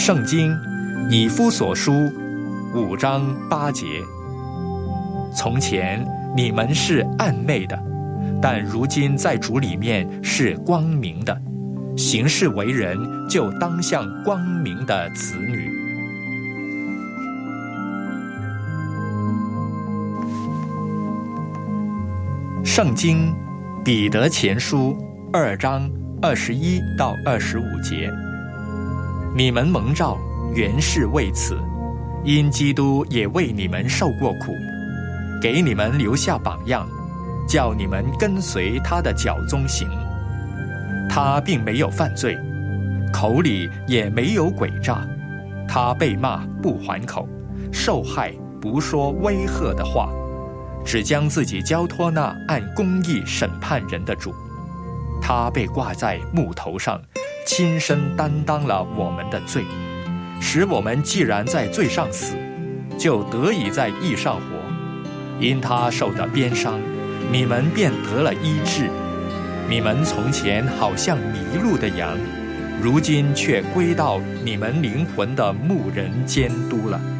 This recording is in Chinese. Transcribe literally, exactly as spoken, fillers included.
圣经以弗所书五章八节：从前你们是暗昧的，但如今在主里面是光明的，行事为人就当像光明的子女。圣经彼得前书二章二十一到二十五节：你们蒙召原是为此，因基督也为你们受过苦，给你们留下榜样，叫你们跟随他的脚踪行。他并没有犯罪，口里也没有诡诈，他被骂不还口，受害不说威吓的话，只将自己交托那按公义审判人的主。他被挂在木头上，亲身担当了我们的罪，使我们既然在罪上死，就得以在义上活。因他受的鞭伤，你们便得了医治。你们从前好像迷路的羊，如今却归到你们灵魂的牧人监督了。